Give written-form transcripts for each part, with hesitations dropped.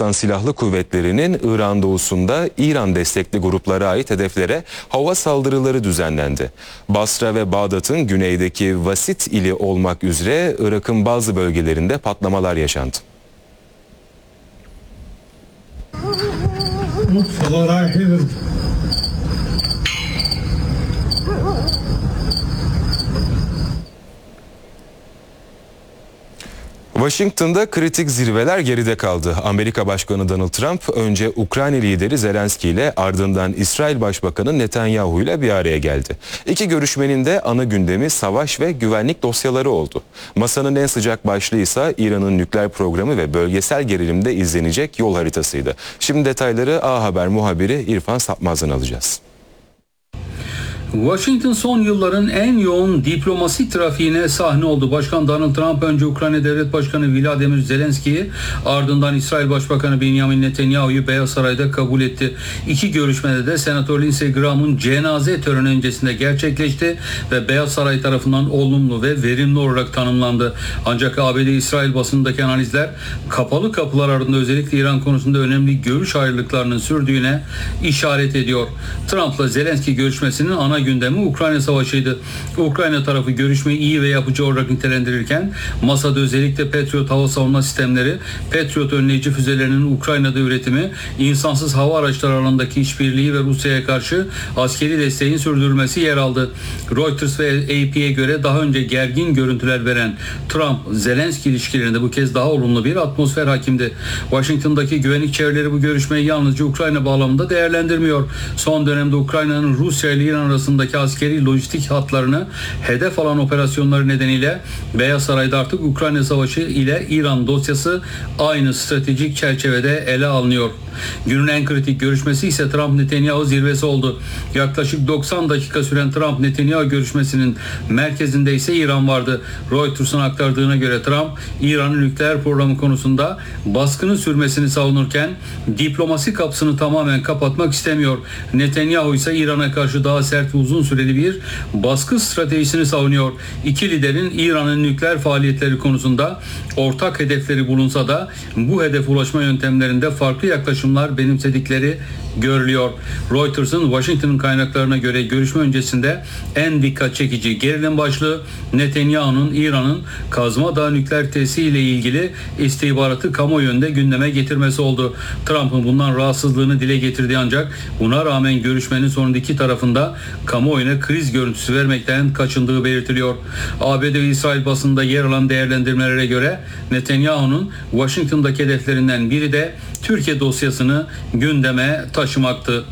Arabistan Silahlı Kuvvetleri'nin İran doğusunda İran destekli gruplara ait hedeflere hava saldırıları düzenlendi. Basra ve Bağdat'ın güneydeki Vasit ili olmak üzere Irak'ın bazı bölgelerinde patlamalar yaşandı. Washington'da kritik zirveler geride kaldı. Amerika Başkanı Donald Trump önce Ukrayna lideri Zelenski ile ardından İsrail Başbakanı Netanyahu ile bir araya geldi. İki görüşmenin de ana gündemi savaş ve güvenlik dosyaları oldu. Masanın en sıcak başlığı ise İran'ın nükleer programı ve bölgesel gerilimde izlenecek yol haritasıydı. Şimdi detayları A Haber muhabiri İrfan Sapmaz'dan alacağız. Washington son yılların en yoğun diplomasi trafiğine sahne oldu. Başkan Donald Trump önce Ukrayna Devlet Başkanı Volodymyr Zelenski'yi ardından İsrail Başbakanı Benjamin Netanyahu'yu Beyaz Saray'da kabul etti. İki görüşmede de Senatör Lindsey Graham'ın cenaze töreni öncesinde gerçekleşti ve Beyaz Saray tarafından olumlu ve verimli olarak tanımlandı. Ancak ABD-İsrail basınındaki analizler kapalı kapılar ardında özellikle İran konusunda önemli görüş ayrılıklarının sürdüğüne işaret ediyor. Trump'la Zelenski görüşmesinin ana gündemi Ukrayna Savaşı'ydı. Ukrayna tarafı görüşmeyi iyi ve yapıcı olarak nitelendirirken masada özellikle Patriot hava savunma sistemleri, Patriot önleyici füzelerinin Ukrayna'da üretimi, insansız hava araçları alanındaki işbirliği ve Rusya'ya karşı askeri desteğin sürdürülmesi yer aldı. Reuters ve AP'ye göre daha önce gergin görüntüler veren Trump-Zelenski ilişkilerinde bu kez daha olumlu bir atmosfer hakimdi. Washington'daki güvenlik çevreleri bu görüşmeyi yalnızca Ukrayna bağlamında değerlendirmiyor. Son dönemde Ukrayna'nın Rusya ile İran arasındaki askeri lojistik hatlarını hedef alan operasyonları nedeniyle Beyaz Saray'da artık Ukrayna Savaşı ile İran dosyası aynı stratejik çerçevede ele alınıyor. Günün en kritik görüşmesi ise Trump-Netanyahu zirvesi oldu. Yaklaşık 90 dakika süren Trump-Netanyahu görüşmesinin merkezinde ise İran vardı. Reuters'ın aktardığına göre Trump, İran'ın nükleer programı konusunda baskının sürmesini savunurken diplomasi kapısını tamamen kapatmak istemiyor. Netanyahu ise İran'a karşı daha sert ve uzun süreli bir baskı stratejisini savunuyor. İki liderin İran'ın nükleer faaliyetleri konusunda ortak hedefleri bulunsa da bu hedefe ulaşma yöntemlerinde farklı yaklaşımlar benimsedikleri görülüyor. Reuters'ın Washington'ın kaynaklarına göre görüşme öncesinde en dikkat çekici gerilim başlığı Netanyahu'nun İran'ın Kazma Dağı nükleer tesisi ile ilgili istihbaratı kamuoyu önünde gündeme getirmesi oldu. Trump'ın bundan rahatsızlığını dile getirdiği ancak buna rağmen görüşmenin sonunda iki tarafında kamuoyuna kriz görüntüsü vermekten kaçındığı belirtiliyor. ABD ve İsrail basında yer alan değerlendirmelere göre Netanyahu'nun Washington'daki hedeflerinden biri de Türkiye dosyasını gündeme taşımaktı.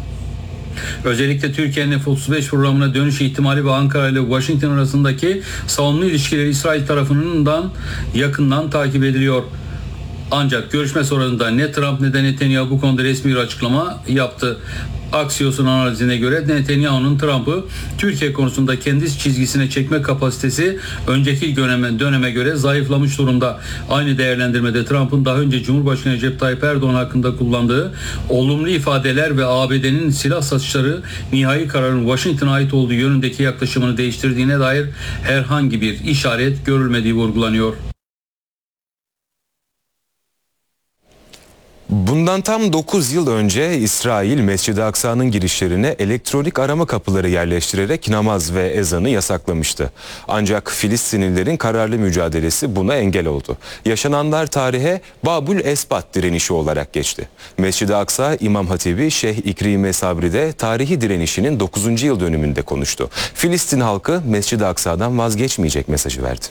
Özellikle Türkiye'nin F-35 programına dönüş ihtimali ve Ankara ile Washington arasındaki savunma ilişkileri İsrail tarafından yakından takip ediliyor. Ancak görüşme sonrasında ne Trump ne de Netanyahu bu konuda resmi bir açıklama yaptı. Axios'un analizine göre Netanyahu'nun Trump'ı Türkiye konusunda kendi çizgisine çekme kapasitesi önceki döneme göre zayıflamış durumda. Aynı değerlendirmede Trump'ın daha önce Cumhurbaşkanı Recep Tayyip Erdoğan hakkında kullandığı olumlu ifadeler ve ABD'nin silah satışları nihai kararın Washington'a ait olduğu yönündeki yaklaşımını değiştirdiğine dair herhangi bir işaret görülmediği vurgulanıyor. Bundan tam 9 yıl önce İsrail Mescid-i Aksa'nın girişlerine elektronik arama kapıları yerleştirerek namaz ve ezanı yasaklamıştı. Ancak Filistinlilerin kararlı mücadelesi buna engel oldu. Yaşananlar tarihe Babül Esbat direnişi olarak geçti. Mescid-i Aksa İmam Hatibi Şeyh İkrime Sabri de tarihi direnişinin 9. yıl dönümünde konuştu. Filistin halkı Mescid-i Aksa'dan vazgeçmeyecek mesajı verdi.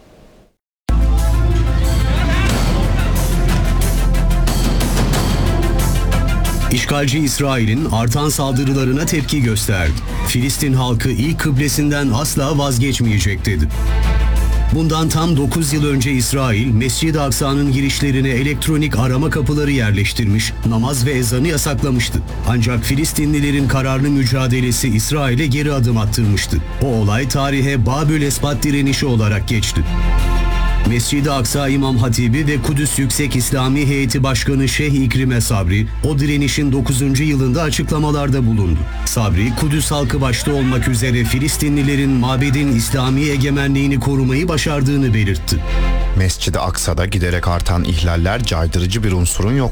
İşgalci İsrail'in artan saldırılarına tepki gösterdi. Filistin halkı ilk kıblesinden asla vazgeçmeyecek dedi. Bundan tam 9 yıl önce İsrail, Mescid-i Aksa'nın girişlerine elektronik arama kapıları yerleştirmiş, namaz ve ezanı yasaklamıştı. Ancak Filistinlilerin kararlı mücadelesi İsrail'e geri adım attırmıştı. O olay tarihe Babül Esbat direnişi olarak geçti. Mescid-i Aksa İmam Hatibi ve Kudüs Yüksek İslami Heyeti Başkanı Şeyh İkrime Sabri, o direnişin 9. yılında açıklamalarda bulundu. Sabri, Kudüs halkı başta olmak üzere Filistinlilerin mabedin İslami egemenliğini korumayı başardığını belirtti. Mescid-i Aksa'da giderek artan ihlaller caydırıcı bir unsurun yok